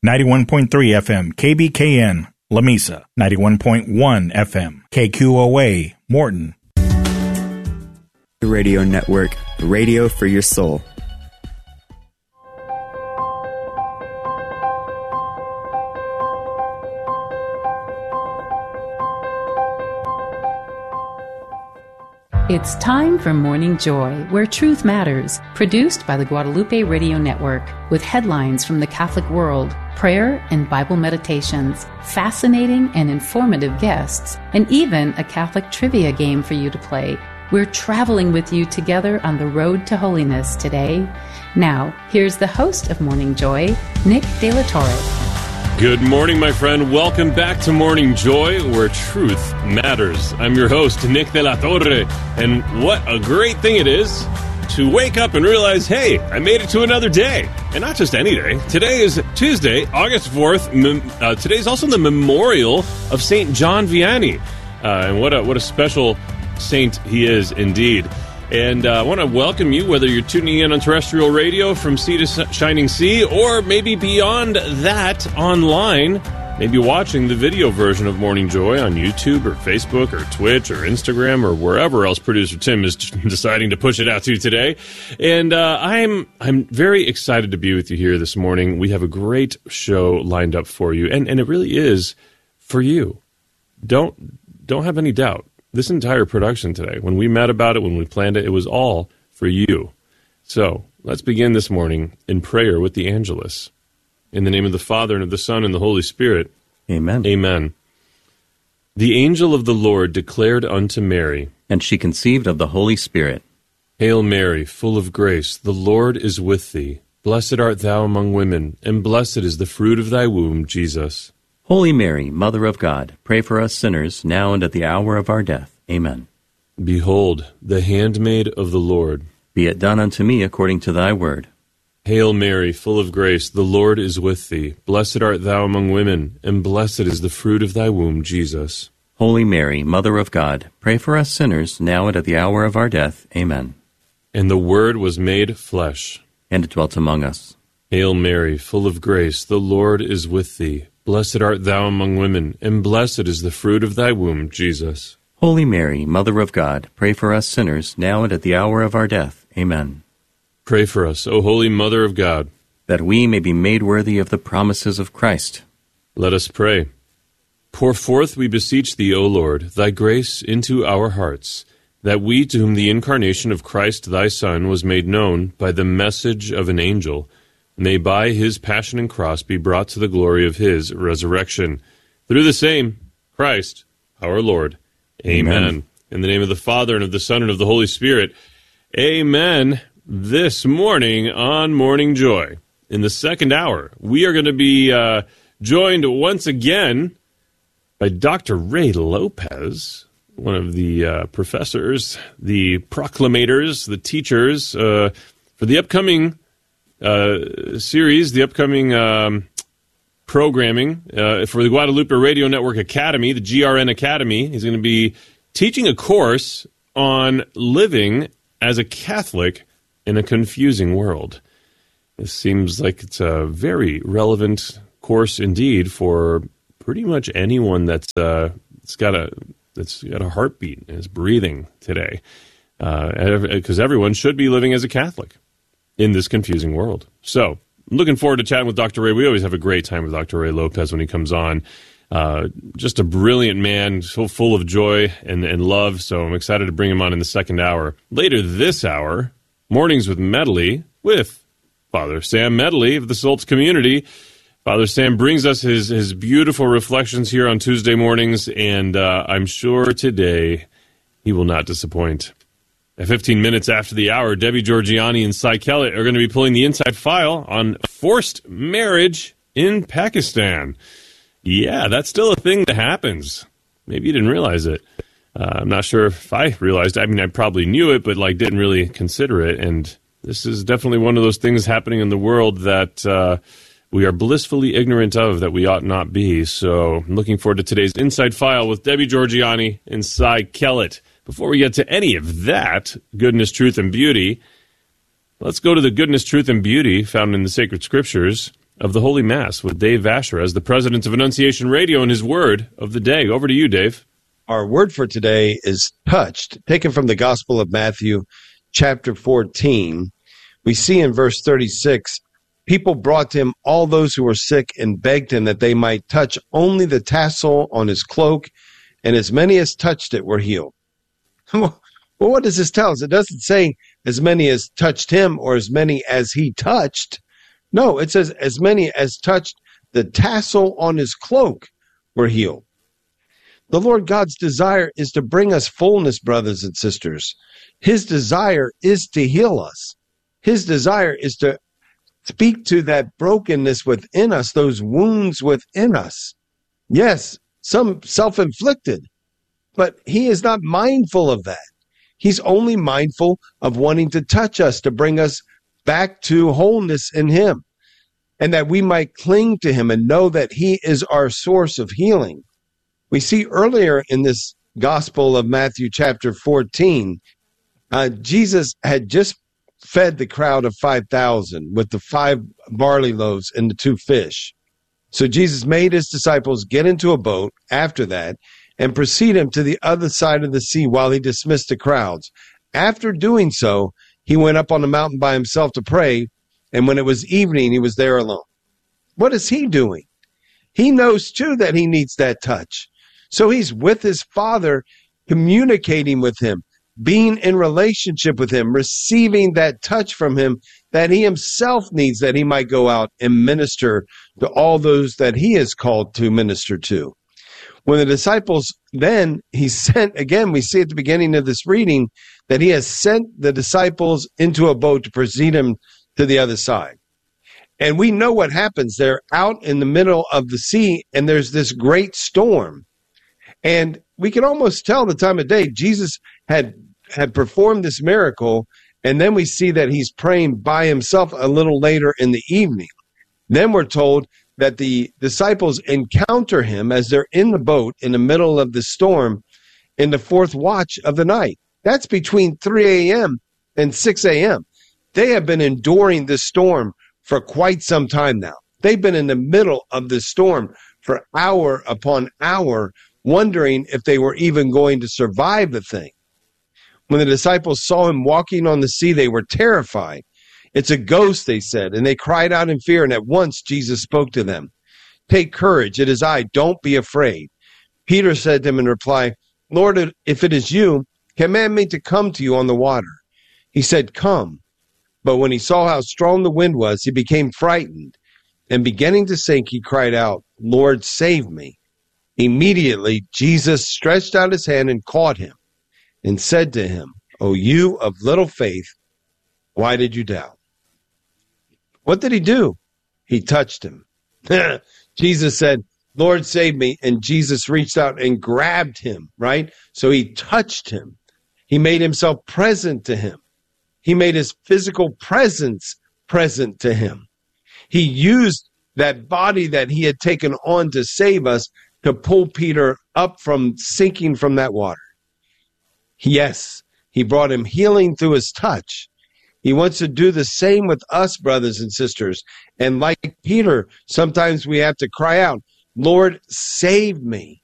91.3 FM KBKN, Lamesa, 91.1 FM KQOA, Morton. Radio Network, radio for your soul. It's time for Morning Joy, where truth matters, produced by the Guadalupe Radio Network, with headlines from the Catholic world, prayer and Bible meditations, fascinating and informative guests, and even a Catholic trivia game for you to play. We're traveling with you together on the road to holiness today. Now, here's the host of Morning Joy, Nick De La Torre. Good morning, my friend. Welcome back to Morning Joy, where truth matters. I'm your host, Nick De La Torre, and what a great thing it is to wake up and realize, hey, I made it to another day. And not just any day. Today is Tuesday, August 4th. Today's also the memorial of St. John Vianney. And what a special saint he is indeed. And I want to welcome you, whether you're tuning in on terrestrial radio from sea to shining sea, or maybe beyond that online, maybe watching the video version of Morning Joy on YouTube or Facebook or Twitch or Instagram or wherever else producer Tim is deciding to push it out to today. And I'm very excited to be with you here this morning. We have a great show lined up for you, and it really is for you. Don't have any doubt. This entire production today, when we met about it, when we planned it, it was all for you. So let's begin this morning in prayer with the Angelus. In the name of the Father, and of the Son, and the Holy Spirit. Amen. Amen. The angel of the Lord declared unto Mary, and she conceived of the Holy Spirit. Hail Mary, full of grace, the Lord is with thee. Blessed art thou among women, and blessed is the fruit of thy womb, Jesus. Holy Mary, Mother of God, pray for us sinners, now and at the hour of our death. Amen. Behold, the handmaid of the Lord. Be it done unto me according to thy word. Hail Mary, full of grace, the Lord is with thee. Blessed art thou among women, and blessed is the fruit of thy womb, Jesus. Holy Mary, Mother of God, pray for us sinners, now and at the hour of our death. Amen. And the Word was made flesh, and dwelt among us. Hail Mary, full of grace, the Lord is with thee. Blessed art thou among women, and blessed is the fruit of thy womb, Jesus. Holy Mary, Mother of God, pray for us sinners, now and at the hour of our death. Amen. Pray for us, O Holy Mother of God, that we may be made worthy of the promises of Christ. Let us pray. Pour forth, we beseech thee, O Lord, thy grace into our hearts, that we, to whom the incarnation of Christ thy Son was made known by the message of an angel, may by his passion and cross be brought to the glory of his resurrection. Through the same Christ our Lord. Amen. In the name of the Father, and of the Son, and of the Holy Spirit. Amen. This morning on Morning Joy, in the second hour, we are going to be joined once again by Dr. Ray Lopez, one of the professors, the proclamators, the teachers for the upcoming series, the upcoming programming for the Guadalupe Radio Network Academy, the GRN Academy. He's going to be teaching a course on living as a Catholic in a confusing world. This seems like it's a very relevant course indeed for pretty much anyone that's got a heartbeat and is breathing today, because everyone should be living as a Catholic in this confusing world. So, I'm looking forward to chatting with Dr. Ray. We always have a great time with Dr. Ray Lopez when he comes on. Just a brilliant man, so full of joy and love, so I'm excited to bring him on in the second hour. Later this hour, Mornings with Medley with Father Sam Medley of the Sults community. Father Sam brings us his beautiful reflections here on Tuesday mornings, and I'm sure today he will not disappoint. At 15 minutes after the hour, Debbie Georgiani and Cy Kellett are going to be pulling the inside file on forced marriage in Pakistan. Yeah, that's still a thing that happens. Maybe you didn't realize it. I'm not sure if I realized it. I mean, I probably knew it, but didn't really consider it. And this is definitely one of those things happening in the world that we are blissfully ignorant of, that we ought not be. So I'm looking forward to today's Inside File with Debbie Georgiani and Cy Kellett. Before we get to any of that, goodness, truth, and beauty, let's go to the goodness, truth, and beauty found in the sacred scriptures. of the Holy Mass with Dave Vasher as the president of Annunciation Radio and his word of the day. Over to you, Dave. Our word for today is touched, taken from the Gospel of Matthew, chapter 14. We see in verse 36, people brought to him all those who were sick and begged him that they might touch only the tassel on his cloak, and as many as touched it were healed. Well, what does this tell us? It doesn't say as many as touched him or as many as he touched. No, it says as many as touched the tassel on his cloak were healed. The Lord God's desire is to bring us fullness, brothers and sisters. His desire is to heal us. His desire is to speak to that brokenness within us, those wounds within us. Yes, some self-inflicted, but he is not mindful of that. He's only mindful of wanting to touch us, to bring us back to wholeness in him, and that we might cling to him and know that he is our source of healing. We see earlier in this Gospel of Matthew chapter 14, Jesus had just fed the crowd of 5,000 with the 5 barley loaves and the 2 fish. So Jesus made his disciples get into a boat after that and proceed him to the other side of the sea while he dismissed the crowds. After doing so, he went up on the mountain by himself to pray, and when it was evening, he was there alone. What is he doing? He knows, too, that he needs that touch. So he's with his Father, communicating with him, being in relationship with him, receiving that touch from him that he himself needs, that he might go out and minister to all those that he is called to minister to. When the disciples then, he sent, again, we see at the beginning of this reading, that he has sent the disciples into a boat to proceed him to the other side. And we know what happens. They're out in the middle of the sea, and there's this great storm. And we can almost tell the time of day. Jesus had performed this miracle, and then we see that he's praying by himself a little later in the evening. Then we're told that the disciples encounter him as they're in the boat in the middle of the storm in the 4th watch of the night. That's between 3 a.m. and 6 a.m. They have been enduring this storm for quite some time now. They've been in the middle of this storm for hour upon hour, wondering if they were even going to survive the thing. When the disciples saw him walking on the sea, they were terrified. It's a ghost, they said, and they cried out in fear, and at once Jesus spoke to them. Take courage, it is I, don't be afraid. Peter said to him in reply, Lord, if it is you, command me to come to you on the water. He said, come. But when he saw how strong the wind was, he became frightened, and beginning to sink, he cried out, Lord, save me. Immediately, Jesus stretched out his hand and caught him and said to him, O you of little faith, why did you doubt? What did he do? He touched him. Jesus said, Lord, save me. And Jesus reached out and grabbed him, right? So he touched him. He made himself present to him. He made his physical presence present to him. He used that body that he had taken on to save us to pull Peter up from sinking from that water. Yes, he brought him healing through his touch. He wants to do the same with us, brothers and sisters. And like Peter, sometimes we have to cry out, Lord, save me.